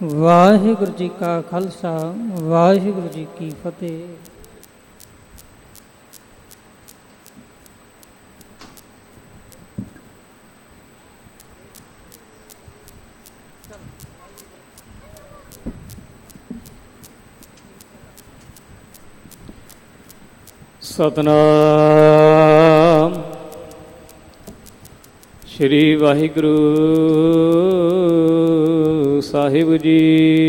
ਵਾਹਿਗੁਰੂ ਜੀ ਕਾ ਖਾਲਸਾ, ਵਾਹਿਗੁਰੂ ਜੀ ਕੀ ਫਤਿਹ। ਸਤਿਨਾਮ ਸ੍ਰੀ ਵਾਹਿਗੁਰੂ ਸਾਹਿਬ ਜੀ।